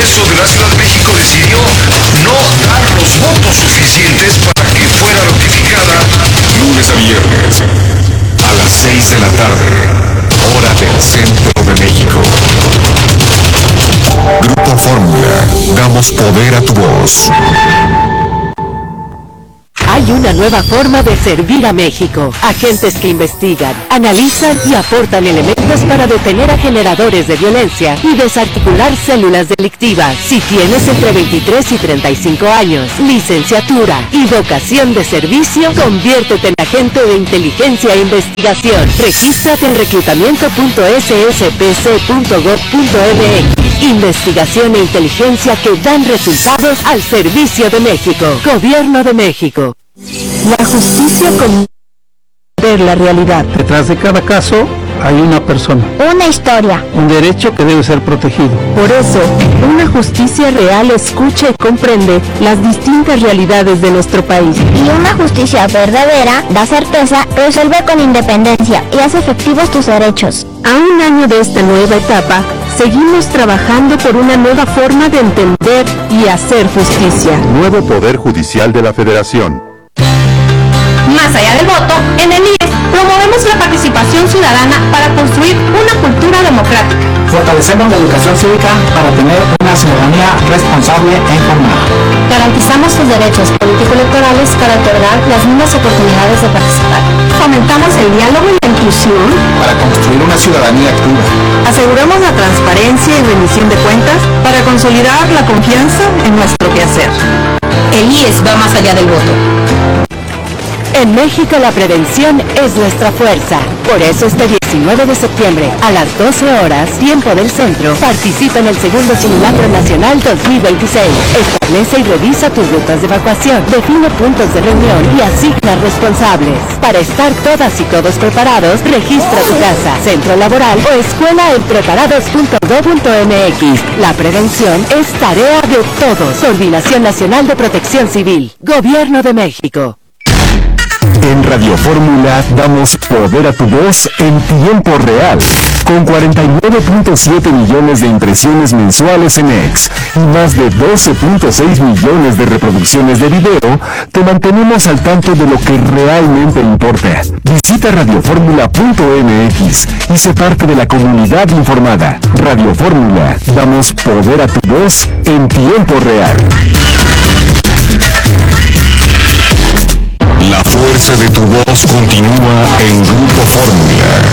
Congreso de la Ciudad de México decidió no dar los votos suficientes para que fuera ratificada lunes a viernes a las 6 de la tarde, hora del centro de México. Grupo Fórmula, damos poder a tu voz. Hay una nueva forma de servir a México. Agentes que investigan, analizan y aportan elementos para detener a generadores de violencia y desarticular células delictivas. Si tienes entre 23 y 35 años, licenciatura y vocación de servicio, conviértete en agente de inteligencia e investigación. Regístrate en reclutamiento.sspc.gov.mx. Investigación e inteligencia que dan resultados al servicio de México. Gobierno de México. La justicia con ver la realidad. Detrás de cada caso hay una persona. Una historia. Un derecho que debe ser protegido. Por eso, una justicia real escucha y comprende las distintas realidades de nuestro país. Y una justicia verdadera da certeza, resuelve con independencia y hace efectivos tus derechos. A un año de esta nueva etapa, seguimos trabajando por una nueva forma de entender y hacer justicia. Nuevo Poder Judicial de la Federación. Más allá del voto, en el IES promovemos la participación ciudadana para construir una cultura democrática. Fortalecemos la educación cívica para tener una ciudadanía responsable e informada. Garantizamos sus derechos político-electorales para otorgar las mismas oportunidades de participar. Fomentamos el diálogo y la inclusión para construir una ciudadanía activa. Aseguramos la transparencia y rendición de cuentas para consolidar la confianza en nuestro quehacer. El IES va más allá del voto. En México la prevención es nuestra fuerza. Por eso este 19 de septiembre, a las 12 horas, tiempo del centro, participa en el segundo Simulacro Nacional 2026. Establece y revisa tus rutas de evacuación, define puntos de reunión y asigna responsables. Para estar todas y todos preparados, registra tu casa, centro laboral o escuela en preparados.gov.mx. La prevención es tarea de todos. Coordinación Nacional de Protección Civil. Gobierno de México. En Radio Fórmula damos poder a tu voz en tiempo real. Con 49.7 millones de impresiones mensuales en X y más de 12.6 millones de reproducciones de video, te mantenemos al tanto de lo que realmente importa. Visita radioformula.mx y sé parte de la comunidad informada. Radio Fórmula, damos poder a tu voz en tiempo real. La fuerza de tu voz continúa en Grupo Fórmula.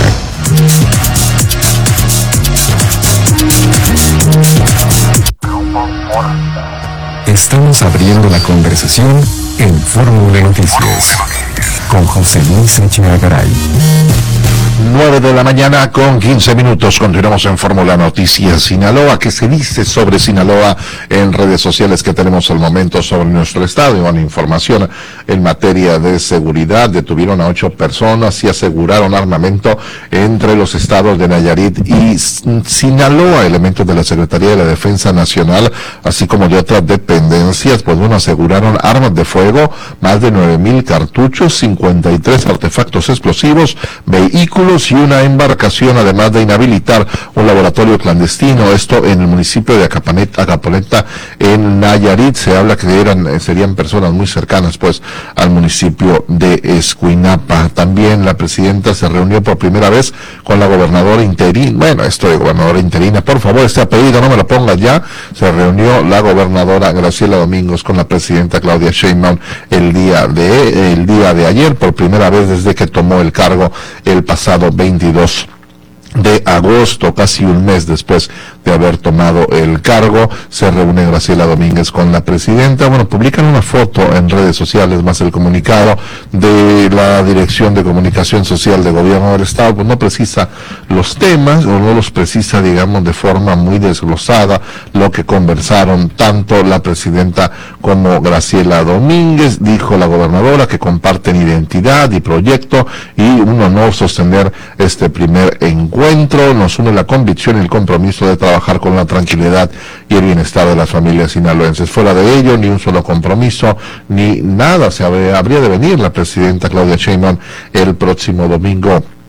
Estamos abriendo la conversación en Fórmula Noticias con José Luis Echeagaray. 9 de la mañana con 15 minutos. Continuamos en Fórmula Noticias Sinaloa. ¿Qué se dice sobre Sinaloa en redes sociales que tenemos al momento sobre nuestro estado? Y bueno, información en materia de seguridad. Detuvieron a 8 personas y aseguraron armamento entre los estados de Nayarit y Sinaloa. Elementos de la Secretaría de la Defensa Nacional, así como de otras dependencias, pues bueno, aseguraron armas de fuego, más de 9,000 cartuchos, 53 artefactos explosivos, vehículos y una embarcación, además de inhabilitar un laboratorio clandestino. Esto en el municipio de Acaponeta, en Nayarit. Se habla que serían personas muy cercanas pues al municipio de Escuinapa. También la presidenta se reunió por primera vez con la gobernadora interina. Bueno, esto de gobernadora interina, por favor, este apellido no me lo pongas ya. Se reunió la gobernadora Graciela Domínguez con la presidenta Claudia Sheinbaum el día de ayer, por primera vez desde que tomó el cargo el pasado 22 de agosto, casi un mes después de haber tomado el cargo. Se reúne Graciela Domínguez con la presidenta. Bueno, publican una foto en redes sociales, más el comunicado de la Dirección de Comunicación Social de Gobierno del Estado. Pues no precisa los temas, o no los precisa, digamos, de forma muy desglosada lo que conversaron tanto la presidenta como Graciela Domínguez. Dijo la gobernadora que comparten identidad y proyecto, y un honor sostener este primer encuentro. Nos une la convicción y el compromiso de trabajar con la tranquilidad y el bienestar de las familias sinaloenses. Fuera de ello, ni un solo compromiso, ni nada. Habría de venir la presidenta Claudia Sheinbaum el próximo domingo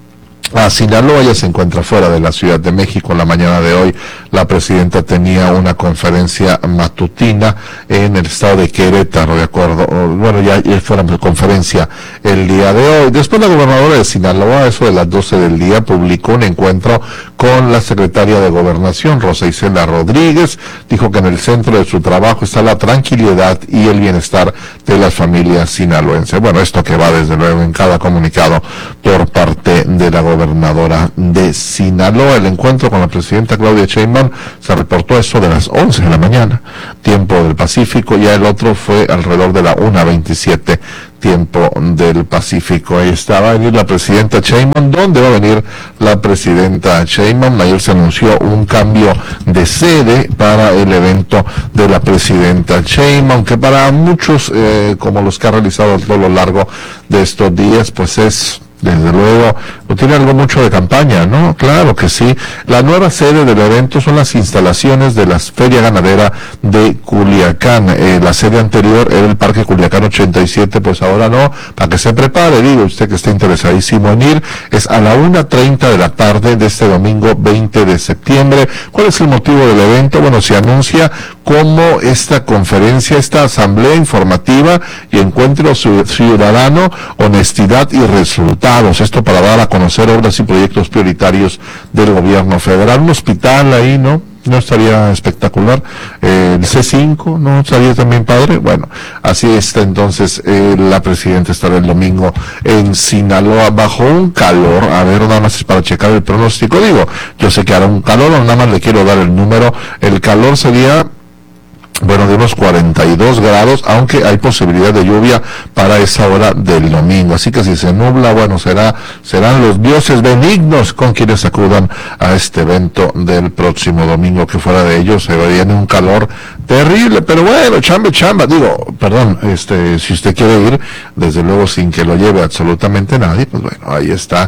a Sinaloa. Ya se encuentra fuera de la Ciudad de México. En la mañana de hoy la presidenta tenía una conferencia matutina en el estado de Querétaro, de acuerdo, bueno, ya fue la conferencia el día de hoy. Después la gobernadora de Sinaloa, eso de las 12 del día, publicó un encuentro con la secretaria de Gobernación, Rosa Isela Rodríguez. Dijo que en el centro de su trabajo está la tranquilidad y el bienestar de las familias sinaloenses. Bueno, esto que va desde luego en cada comunicado por parte de la gobernadora de Sinaloa. El encuentro con la presidenta Claudia Sheinbaum se reportó eso de las 11 de la mañana, tiempo del Pacífico. Ya el otro fue alrededor de la 1:27 tiempo del Pacífico. Ahí estaba la presidenta Sheinbaum. ¿Dónde va a venir la presidenta Sheinbaum? Ayer se anunció un cambio de sede para el evento de la presidenta Sheinbaum, que para muchos, como los que ha realizado a todo lo largo de estos días, pues es, desde luego, no tiene algo mucho de campaña, ¿no? Claro que sí. La nueva sede del evento son las instalaciones de la Feria Ganadera de Culiacán. La sede anterior era el Parque Culiacán 87, pues ahora no. Para que se prepare, digo, usted que está interesadísimo en ir, es a la 1:30 de la tarde de este domingo 20 de septiembre. ¿Cuál es el motivo del evento? Bueno, se anuncia como esta conferencia, esta asamblea informativa y encuentro ciudadano, honestidad y resultados. Esto para dar a conocer obras y proyectos prioritarios del gobierno federal. Un hospital ahí, ¿no? ¿No estaría espectacular? El C5, ¿no estaría también padre? Bueno, así está entonces. La presidenta estará el domingo en Sinaloa bajo un calor. A ver, nada más es para checar el pronóstico. Digo, yo sé que hará un calor, nada más le quiero dar el número. El calor sería, bueno, de unos 42 grados, aunque hay posibilidad de lluvia para esa hora del domingo. Así que si se nubla, bueno, serán los dioses benignos con quienes acudan a este evento del próximo domingo, que fuera de ellos se viene un calor terrible. Pero bueno, chamba. Digo, perdón, si usted quiere ir, desde luego sin que lo lleve absolutamente nadie, pues bueno, ahí está.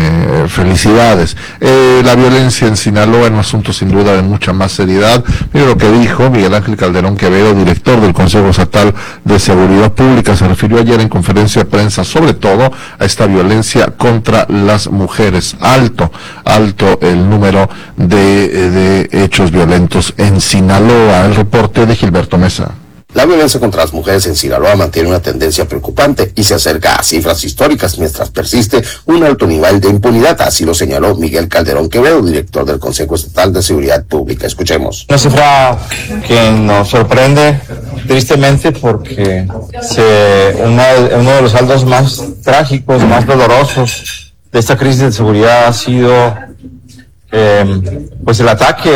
Felicidades. La violencia en Sinaloa es un asunto sin duda de mucha más seriedad. Mire lo que dijo Miguel Ángel Calderón Quevedo, director del Consejo Estatal de Seguridad Pública. Se refirió ayer en conferencia de prensa sobre todo a esta violencia contra las mujeres. Alto el número de hechos violentos en Sinaloa. El reporte de Gilberto Mesa. La violencia contra las mujeres en Sinaloa mantiene una tendencia preocupante y se acerca a cifras históricas mientras persiste un alto nivel de impunidad. Así lo señaló Miguel Calderón Quevedo, director del Consejo Estatal de Seguridad Pública. Escuchemos. Una cifra que nos sorprende tristemente porque uno de los saldos más trágicos, más dolorosos de esta crisis de seguridad ha sido pues el ataque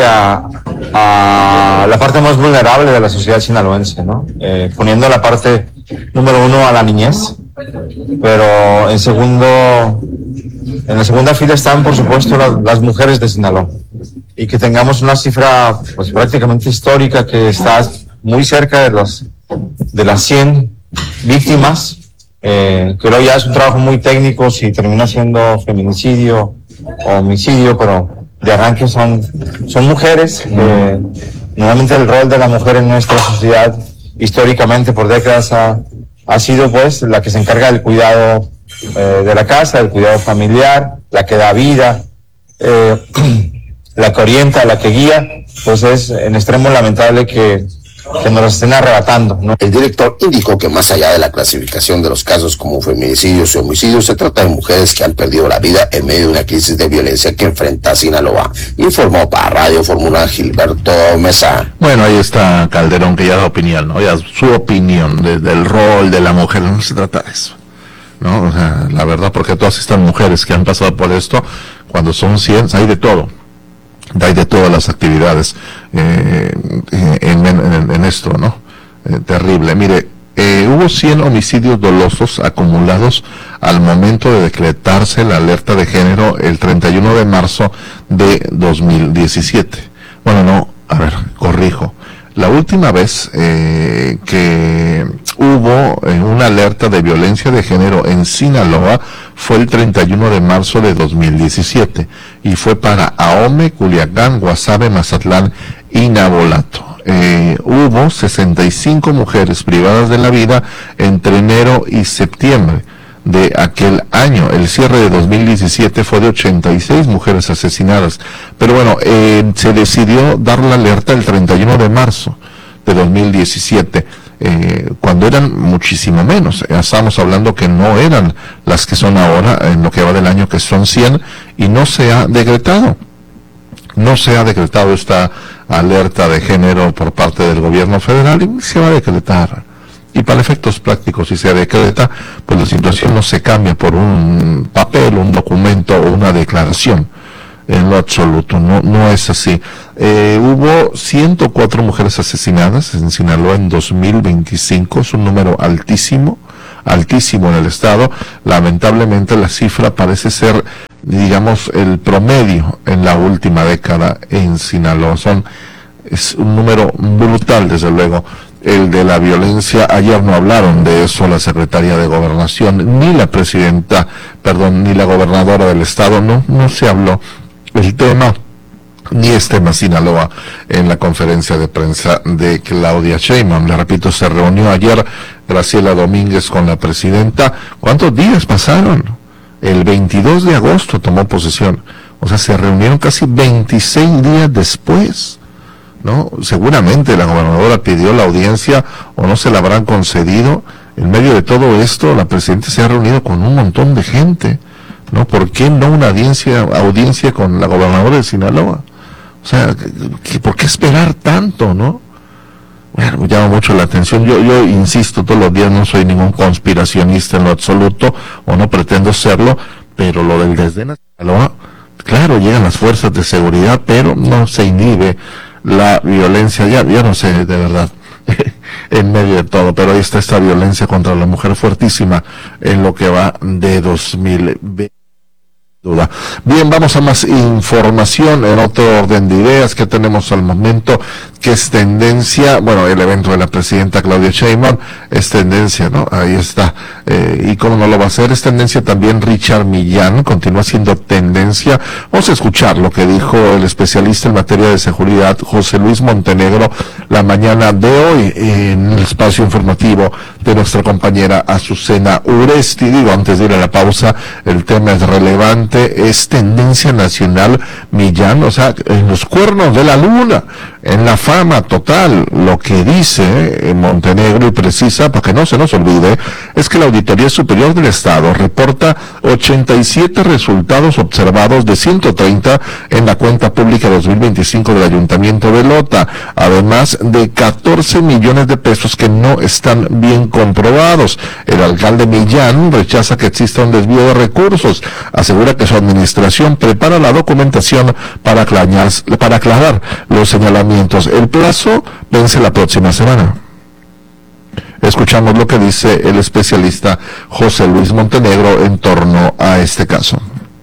a la parte más vulnerable de la sociedad sinaloense, ¿no? Poniendo la parte número uno a la niñez, pero en la segunda fila están, por supuesto, las mujeres de Sinaloa. Y que tengamos una cifra pues prácticamente histórica que está muy cerca de las 100 víctimas, que luego ya es un trabajo muy técnico si termina siendo feminicidio o homicidio, pero de arranque son mujeres. Normalmente el rol de la mujer en nuestra sociedad históricamente por décadas ha sido pues la que se encarga del cuidado de la casa, del cuidado familiar, la que da vida, la que orienta, la que guía. Pues es en extremo lamentable que nos lo estén arrebatando, ¿no? El director indicó que más allá de la clasificación de los casos como feminicidios y homicidios, se trata de mujeres que han perdido la vida en medio de una crisis de violencia que enfrenta Sinaloa. Informó para Radio Fórmula Gilberto Mesa. Bueno, ahí está Calderón, que ya da opinión, ¿no? Ya su opinión del rol de la mujer. No se trata de eso, ¿no? O sea, la verdad, porque todas estas mujeres que han pasado por esto, cuando son 100, hay de todo. Hay de todas las actividades en esto, ¿no? Terrible. Mire, hubo 100 homicidios dolosos acumulados al momento de decretarse la alerta de género el 31 de marzo de 2017. Bueno, no, a ver, corrijo. La última vez que hubo una alerta de violencia de género en Sinaloa fue el 31 de marzo de 2017 y fue para Ahome, Culiacán, Guasave, Mazatlán y Navolato. Hubo 65 mujeres privadas de la vida entre enero y septiembre de aquel año. El cierre de 2017 fue de 86 mujeres asesinadas. Pero bueno, se decidió dar la alerta el 31 de marzo de 2017, cuando eran muchísimo menos. Estamos hablando que no eran las que son ahora, en lo que va del año, que son 100, y no se ha decretado. No se ha decretado esta alerta de género por parte del gobierno federal, y se va a decretar. Y para efectos prácticos, si se decreta, pues la situación no se cambia por un papel, un documento o una declaración. En lo absoluto, no es así. Hubo 104 mujeres asesinadas en Sinaloa en 2025, es un número altísimo en el estado. Lamentablemente la cifra parece ser, digamos, el promedio en la última década en Sinaloa. Es un número brutal, desde luego. El de la violencia, ayer no hablaron de eso la secretaria de Gobernación, ni la ni la gobernadora del estado, no se habló el tema, ni es tema Sinaloa en la conferencia de prensa de Claudia Sheinbaum. Le repito, se reunió ayer Graciela Domínguez con la presidenta. ¿Cuántos días pasaron? El 22 de agosto tomó posesión. O sea, se reunieron casi 26 días después, ¿no? Seguramente la gobernadora pidió la audiencia o no se la habrán concedido. En medio de todo esto, la presidenta se ha reunido con un montón de gente, ¿no? ¿Por qué no una audiencia con la gobernadora de Sinaloa? O sea, ¿por qué esperar tanto, no? Bueno, me llama mucho la atención. Yo insisto todos los días, no soy ningún conspiracionista en lo absoluto, o no pretendo serlo, pero lo del desdén a Sinaloa, claro, llegan las fuerzas de seguridad, pero no se inhibe la violencia, ya no sé, de verdad, en medio de todo, pero ahí está esta violencia contra la mujer fuertísima en lo que va de 2020. Bien, vamos a más información en otro orden de ideas que tenemos al momento, que es tendencia. Bueno, el evento de la presidenta Claudia Sheinbaum es tendencia, ¿no? Ahí está. Y cómo no lo va a hacer, es tendencia también. Richard Millán continúa siendo tendencia. Vamos a escuchar lo que dijo el especialista en materia de seguridad, José Luis Montenegro, la mañana de hoy en el espacio informativo de nuestra compañera Azucena Uresti. Digo, antes de ir a la pausa, el tema es relevante. Es tendencia nacional Millán, o sea, en los cuernos de la luna, en la fama total. Lo que dice Montenegro, y precisa para que no se nos olvide, es que la Auditoría Superior del Estado reporta 87 resultados observados de 130 en la cuenta pública 2025 del Ayuntamiento de Lota, además de 14 millones de pesos que no están bien comprobados. El alcalde Millán rechaza que exista un desvío de recursos, asegura que su administración prepara la documentación para aclarar los señalamientos. El plazo vence la próxima semana. Escuchamos lo que dice el especialista José Luis Montenegro en torno a este caso.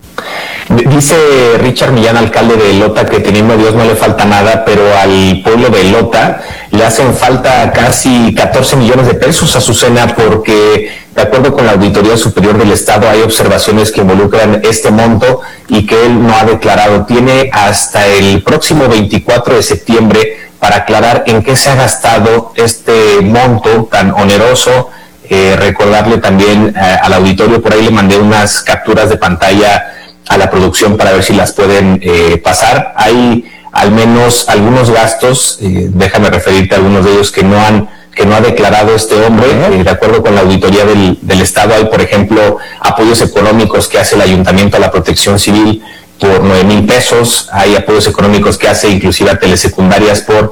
Dice Richard Millán, alcalde de Lota, que teniendo a Dios no le falta nada, pero al pueblo de Lota le hacen falta casi 14 millones de pesos, Azucena, porque de acuerdo con la Auditoría Superior del Estado hay observaciones que involucran este monto y que él no ha declarado. Tiene hasta el próximo 24 de septiembre para aclarar en qué se ha gastado este monto tan oneroso. Recordarle también al auditorio, por ahí le mandé unas capturas de pantalla a la producción para ver si las pueden pasar. Hay al menos algunos gastos, déjame referirte a algunos de ellos que no ha declarado este hombre. De acuerdo con la auditoría del Estado, hay, por ejemplo, apoyos económicos que hace el Ayuntamiento a la Protección Civil por 9,000 pesos, hay apoyos económicos que hace inclusive a telesecundarias por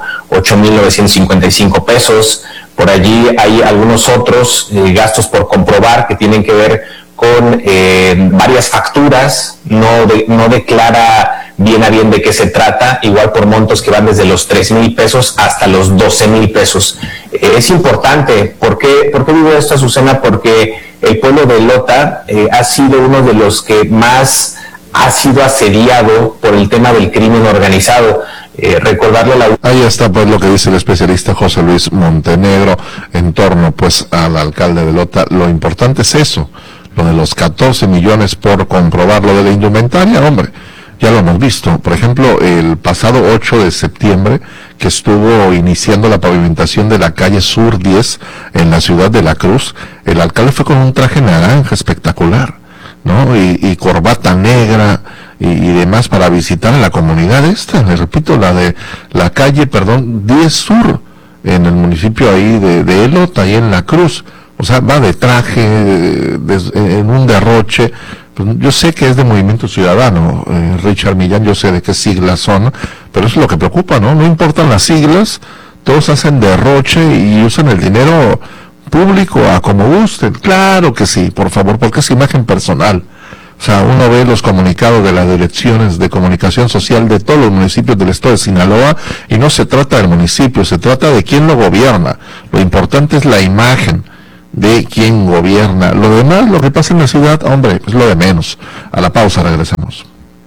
8,955 pesos, por allí hay algunos otros gastos por comprobar que tienen que ver con varias facturas, no declara bien a bien de qué se trata, igual por montos que van desde los 3,000 pesos hasta los 12,000 pesos. Es importante. ¿Por qué digo esto, Azucena? Porque el pueblo de Lota ha sido uno de los que más ha sido asediado por el tema del crimen organizado. Recordarle Ahí está pues lo que dice el especialista José Luis Montenegro en torno pues al alcalde de Lota. Lo importante es eso, lo de los 14 millones por comprobar. Lo de la indumentaria, hombre, ya lo hemos visto. Por ejemplo, el pasado 8 de septiembre, que estuvo iniciando la pavimentación de la calle Sur 10 en la ciudad de La Cruz, el alcalde fue con un traje naranja espectacular, ¿no? Y corbata negra y demás para visitar a la comunidad esta, les repito, la de la calle, 10 Sur, en el municipio ahí de Elota, ahí en La Cruz. O sea, va de traje, en un derroche. Pues yo sé que es de Movimiento Ciudadano, Richard Millán, yo sé de qué siglas son, pero eso es lo que preocupa, ¿no? No importan las siglas, todos hacen derroche y usan el dinero público a como gusten. Claro que sí, por favor, porque es imagen personal. O sea, uno ve los comunicados de las direcciones de comunicación social de todos los municipios del estado de Sinaloa y no se trata del municipio, se trata de quién lo gobierna. Lo importante es la imagen de quien gobierna. Lo demás, lo que pasa en la ciudad, hombre, es lo de menos. A la pausa, regresamos.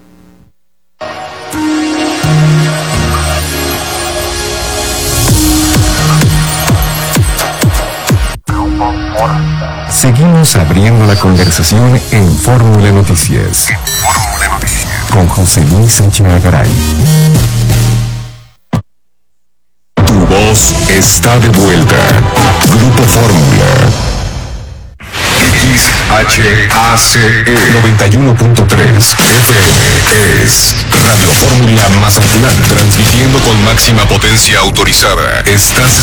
Seguimos abriendo la conversación en Fórmula Noticias. Con José Luis Sánchez Garay. Tu voz está de vuelta. Grupo Fórmula. XHACE 91.3 FM es Radio Fórmula Mazatlán, transmitiendo con máxima potencia autorizada. Estás